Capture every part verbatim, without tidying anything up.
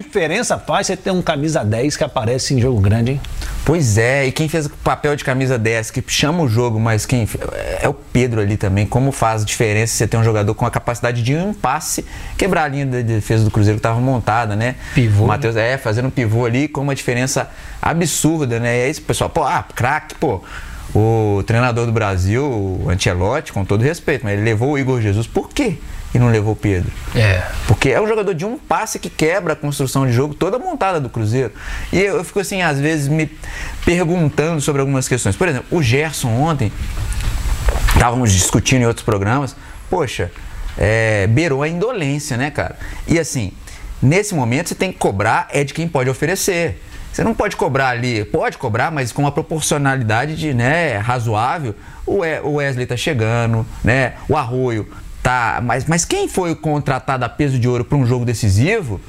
diferença faz você ter um camisa dez que aparece em jogo grande, hein? Pois é, e quem fez o papel de camisa dez, que chama o jogo, mas quem é o Pedro ali também. Como faz diferença você ter um jogador com a capacidade de um passe, quebrar a linha de defesa do Cruzeiro que estava montada, né? Pivô. O Matheus, é, fazendo um pivô ali com uma diferença absurda, né? E é isso, pessoal, pô, ah, craque, pô. O treinador do Brasil, o Ancelotti, com todo respeito, mas ele levou o Igor Jesus. Por quê? E não levou o Pedro? É. Porque é um jogador de um passe que quebra a construção de jogo toda montada do Cruzeiro. E eu, eu fico assim, às vezes, me perguntando sobre algumas questões. Por exemplo, o Gerson ontem, estávamos discutindo em outros programas, poxa, é, beirou a indolência, né, cara? E assim, nesse momento você tem que cobrar é de quem pode oferecer. Você não pode cobrar ali, pode cobrar, mas com uma proporcionalidade de, né, razoável. O Wesley tá chegando, né? O Arroio tá, mas, mas quem foi contratado a peso de ouro para um jogo decisivo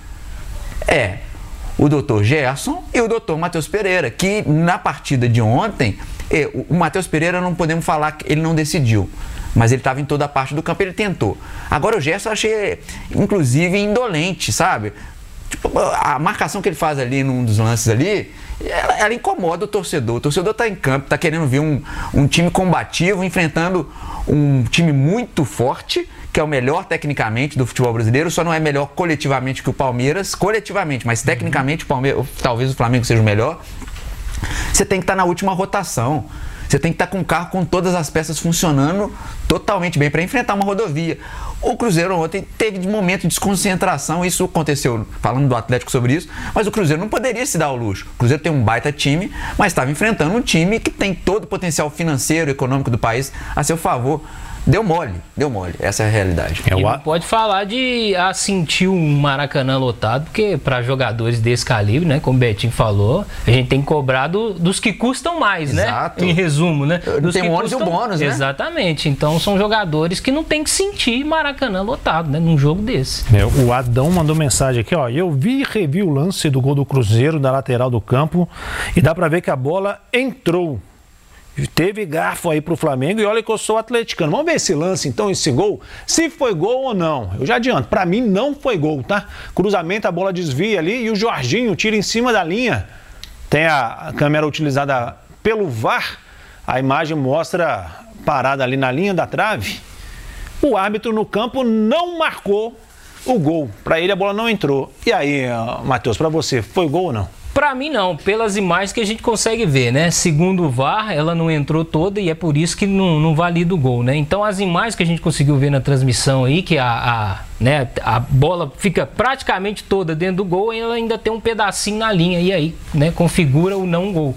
é o doutor Gerson e o doutor Matheus Pereira, que na partida de ontem, o Matheus Pereira não podemos falar que ele não decidiu, mas ele estava em toda a parte do campo, ele tentou. Agora o Gerson eu achei, inclusive, indolente, sabe? Tipo, a marcação que ele faz ali num dos lances ali, ela, ela incomoda o torcedor. O torcedor está em campo, está querendo ver um, um time combativo enfrentando um time muito forte, que é o melhor tecnicamente do futebol brasileiro, só não é melhor coletivamente que o Palmeiras, coletivamente, mas tecnicamente o Palmeiras, talvez o Flamengo seja o melhor. Você tem que estar na última rotação. Você tem que estar com o carro com todas as peças funcionando totalmente bem para enfrentar uma rodovia. O Cruzeiro ontem teve de momento de desconcentração, isso aconteceu, falando do Atlético sobre isso, mas o Cruzeiro não poderia se dar ao luxo. O Cruzeiro tem um baita time, mas estava enfrentando um time que tem todo o potencial financeiro e econômico do país a seu favor. Deu mole, deu mole, essa é a realidade. E não pode falar de ah, sentir um Maracanã lotado, porque para jogadores desse calibre, né, como o Betinho falou, a gente tem que cobrar do, dos que custam mais, Exato. Né? Em resumo, né? Dos tem que um ônus custam... e um bônus, né? Exatamente, então são jogadores que não tem que sentir Maracanã lotado, né, num jogo desse. É, o Adão mandou mensagem aqui, ó, eu vi e revi o lance do gol do Cruzeiro da lateral do campo e dá para ver que a bola entrou. Teve garfo aí pro Flamengo e olha que eu sou atleticano. Vamos ver esse lance, então, esse gol, se foi gol ou não. Eu já adianto, pra mim não foi gol, tá? Cruzamento, a bola desvia ali e o Jorginho tira em cima da linha. Tem a câmera utilizada pelo V A R, a imagem mostra parada ali na linha da trave. O árbitro no campo não marcou o gol. Pra ele a bola não entrou. E aí, Matheus, pra você, foi gol ou não? Pra mim não, pelas imagens que a gente consegue ver, né? Segundo o V A R, ela não entrou toda e é por isso que não, não valida o gol, né? Então as imagens que a gente conseguiu ver na transmissão aí, que a, a, né, a bola fica praticamente toda dentro do gol e ela ainda tem um pedacinho na linha e aí, né, configura o não gol.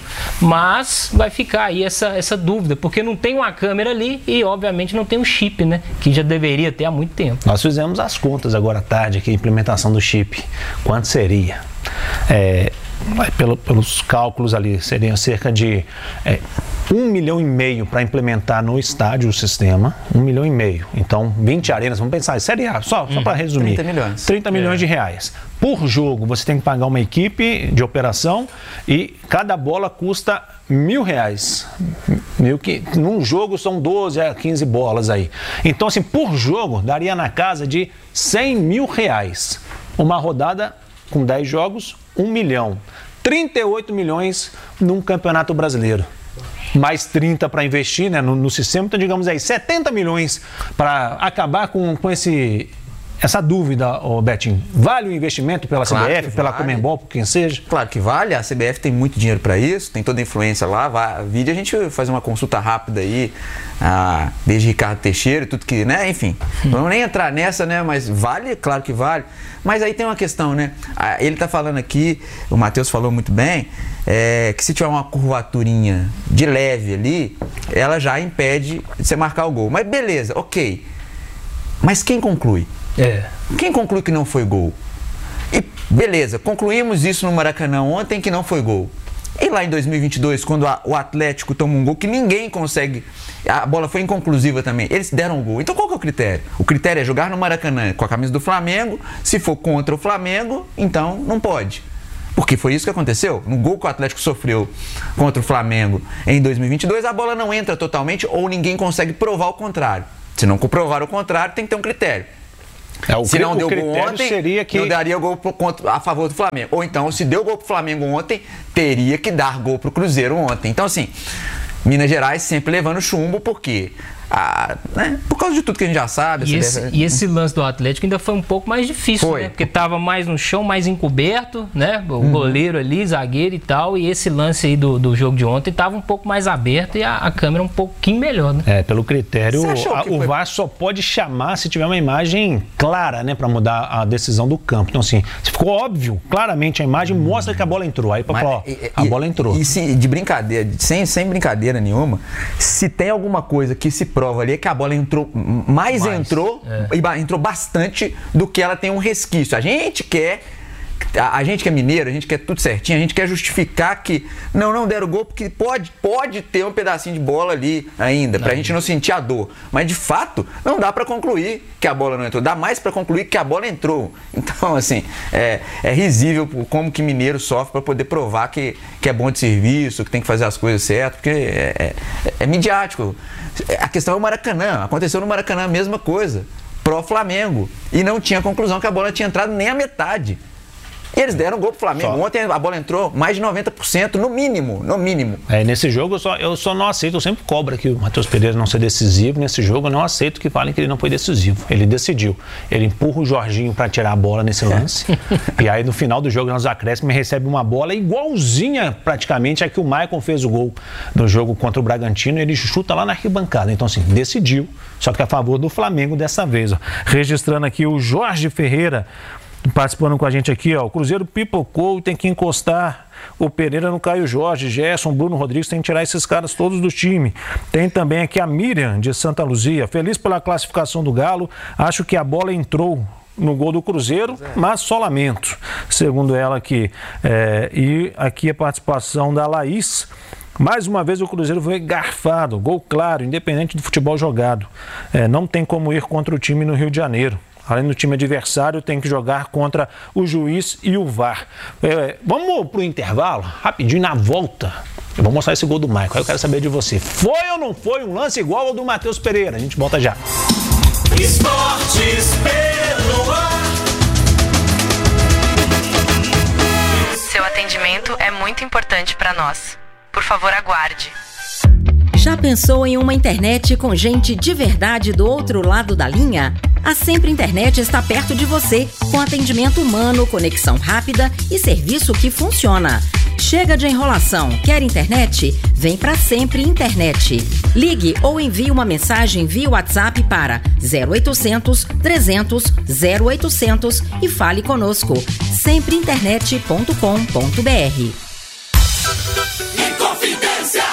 Mas vai ficar aí essa, essa dúvida, porque não tem uma câmera ali e obviamente não tem um chip, né? Que já deveria ter há muito tempo. Nós fizemos as contas agora à tarde aqui, a implementação do chip. Quanto seria? É... Pelo, pelos cálculos ali, seriam cerca de é, um milhão e meio para implementar no estádio o sistema, um milhão e meio. Então, vinte arenas, vamos pensar, Série A, só, só para resumir. trinta milhões. trinta milhões de reais. Por jogo, você tem que pagar uma equipe de operação e cada bola custa mil reais. Mil que, num jogo são doze a quinze bolas aí. Então, assim, por jogo, daria na casa de cem mil reais. Uma rodada com dez jogos, um milhão. trinta e oito milhões num campeonato brasileiro. Mais trinta para investir, né, no, no sistema, então digamos aí, setenta milhões para acabar com, com esse, essa dúvida, oh, Betinho. Vale o investimento pela claro C B F, pela vale. Conmebol, por quem seja? Claro que vale, a C B F tem muito dinheiro para isso, tem toda a influência lá, vai, vídeo a gente faz uma consulta rápida aí, ah, desde Ricardo Teixeira e tudo que, né, enfim, não vamos nem entrar nessa, né, mas vale, claro que vale. Mas aí tem uma questão, né? Ele está falando aqui, o Matheus falou muito bem, é, que se tiver uma curvaturinha de leve ali, ela já impede de você marcar o gol. Mas beleza, ok. Mas quem conclui? É. Quem conclui que não foi gol? E beleza, concluímos isso no Maracanã ontem que não foi gol. E lá em dois mil e vinte e dois, quando a, o Atlético toma um gol que ninguém consegue, a bola foi inconclusiva também, eles deram um gol. Então qual que é o critério? O critério é jogar no Maracanã com a camisa do Flamengo, se for contra o Flamengo, então não pode. Porque foi isso que aconteceu. No gol que o Atlético sofreu contra o Flamengo em dois mil e vinte e dois, a bola não entra totalmente ou ninguém consegue provar o contrário. Se não comprovar o contrário, tem que ter um critério. É, o se não o deu gol ontem, seria que... não daria gol pro, contra, a favor do Flamengo. Ou então, se deu gol pro Flamengo ontem, teria que dar gol pro Cruzeiro ontem. Então, assim, Minas Gerais sempre levando chumbo, porque... Ah, né? Por causa de tudo que a gente já sabe. E esse, deve... e esse lance do Atlético ainda foi um pouco mais difícil, foi. né? Porque tava mais no chão, mais encoberto, né? O uhum. goleiro ali, zagueiro e tal. E esse lance aí do, do jogo de ontem tava um pouco mais aberto e a, a câmera um pouquinho melhor, né? É, pelo critério, a, o foi... V A R só pode chamar se tiver uma imagem clara, né? Pra mudar a decisão do campo. Então, assim, se ficou óbvio, claramente a imagem mostra que a bola entrou. Aí pra Mas, falar, ó, e, a e, bola entrou. E se, de brincadeira, sem, sem brincadeira nenhuma, se tem alguma coisa que se prova ali é que a bola entrou, mais, mais entrou, é. e entrou bastante do que ela tem um resquício. A gente quer, a, a gente que é mineiro, a gente quer tudo certinho, a gente quer justificar que não, não deram gol, porque pode, pode ter um pedacinho de bola ali ainda, pra não. gente não sentir a dor. Mas de fato, não dá pra concluir que a bola não entrou, dá mais pra concluir que a bola entrou. Então, assim, é, é risível como que mineiro sofre pra poder provar que, que é bom de serviço, que tem que fazer as coisas certas, porque é, é, é midiático. A questão é o Maracanã, aconteceu no Maracanã a mesma coisa, pró-Flamengo, e não tinha conclusão que a bola tinha entrado nem a metade. E eles deram gol pro Flamengo. Só. Ontem a bola entrou mais de noventa por cento, no mínimo, no mínimo. É, nesse jogo eu só, eu só não aceito, eu sempre cobro aqui o Matheus Pereira não ser decisivo. Nesse jogo eu não aceito que falem que ele não foi decisivo. Ele decidiu. Ele empurra o Jorginho para tirar a bola nesse lance. E aí no final do jogo, nos acréscimos, recebe uma bola igualzinha praticamente a que o Maicon fez o gol no jogo contra o Bragantino. Ele chuta lá na arquibancada. Então assim, decidiu. Só que a favor do Flamengo dessa vez. Ó. Registrando aqui o Jorge Ferreira, participando com a gente aqui, ó. O Cruzeiro pipocou e tem que encostar o Pereira no Caio Jorge, Gerson, Bruno Rodrigues, tem que tirar esses caras todos do time. Tem também aqui a Miriam, de Santa Luzia. Feliz pela classificação do Galo. Acho que a bola entrou no gol do Cruzeiro, mas só lamento, segundo ela aqui. É, e aqui a participação da Laís. Mais uma vez o Cruzeiro foi garfado, gol claro, independente do futebol jogado. É, não tem como ir contra o time no Rio de Janeiro. Além do time adversário, tem que jogar contra o juiz e o V A R. É, vamos pro intervalo, rapidinho, na volta. Eu vou mostrar esse gol do Maicon. Aí eu quero saber de você. Foi ou não foi um lance igual ao do Matheus Pereira? A gente volta já. Esportes pelo ar. Seu atendimento é muito importante para nós. Por favor, aguarde. Já pensou em uma internet com gente de verdade do outro lado da linha? A Sempre Internet está perto de você, com atendimento humano, conexão rápida e serviço que funciona. Chega de enrolação. Quer internet? Vem pra Sempre Internet. Ligue ou envie uma mensagem via WhatsApp para zero oitocentos, trezentos, zero oitocentos e fale conosco. sempre internet ponto com ponto b r. Inconfidência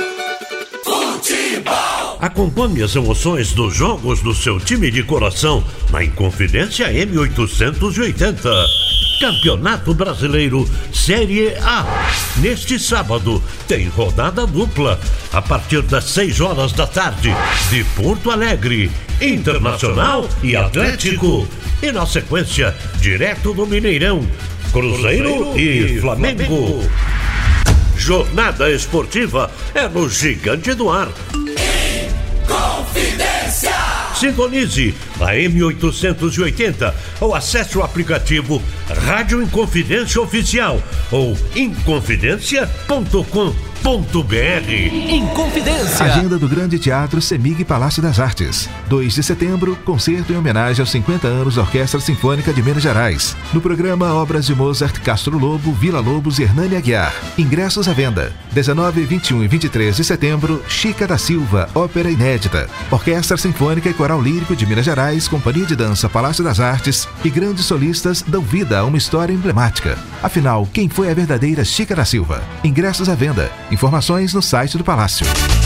Futebol. Acompanhe as emoções dos jogos do seu time de coração na Inconfidência M oitocentos e oitenta. Campeonato Brasileiro Série A. Neste sábado tem rodada dupla a partir das seis horas da tarde de Porto Alegre, Internacional e Atlético. E na sequência, direto do Mineirão, Cruzeiro e Flamengo. Jornada esportiva é no Gigante do Ar. Inconfidência. Sintonize a M oitocentos e oitenta ou acesse o aplicativo Rádio Inconfidência Oficial ou inconfidência ponto com ponto b r. Inconfidência. Agenda do Grande Teatro Semig Palácio das Artes. dois de setembro, concerto em homenagem aos cinquenta anos da Orquestra Sinfônica de Minas Gerais. No programa, obras de Mozart, Castro Lobo, Vila Lobos e Hernani Aguiar. Ingressos à venda. dezenove, vinte e um e vinte e três de setembro, Chica da Silva, ópera inédita. Orquestra Sinfônica e Coral Lírico de Minas Gerais, Companhia de Dança Palácio das Artes e grandes solistas dão vida a uma história emblemática. Afinal, quem foi a verdadeira Chica da Silva? Ingressos à venda. Informações no site do Palácio.